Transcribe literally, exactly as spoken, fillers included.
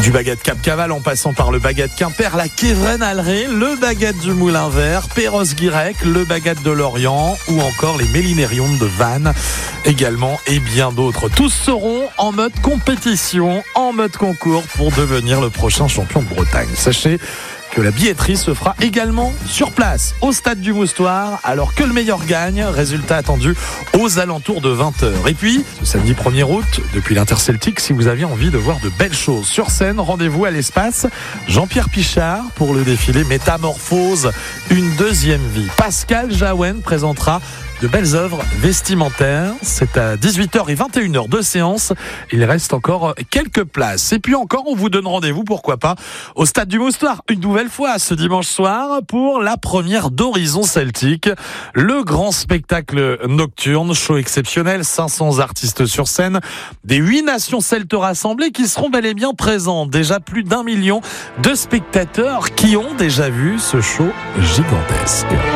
Du Baguette Cap-Caval en passant par le Baguette Quimper, la Quévren-Alré, le Baguette du Moulin Vert, Perros-Guirec, le Baguette de Lorient ou encore les Mélinérions de Vannes également et bien d'autres. Tous seront en mode compétition, en mode concours pour devenir le prochain champion de Bretagne. Sachez que la billetterie se fera également sur place au stade du Moustoir alors que le meilleur gagne. Résultat attendu aux alentours de vingt heures. Et puis, ce samedi premier août, depuis l'Interceltique, si vous aviez envie de voir de belles choses sur scène, rendez-vous à l'espace Jean-Pierre Pichard pour le défilé Métamorphose, une deuxième vie. Pascal Jaouen présentera de belles œuvres vestimentaires. C'est à dix-huit heures et vingt et une heures de séance. Il reste encore quelques places. Et puis encore, on vous donne rendez-vous, pourquoi pas, au stade du Moustoir, une nouvelle fois ce dimanche soir pour la première d'Horizon Celtique. Le grand spectacle nocturne, show exceptionnel, cinq cents artistes sur scène, des huit nations celtes rassemblées qui seront bel et bien présents. Déjà plus d'un million de spectateurs qui ont déjà vu ce show gigantesque.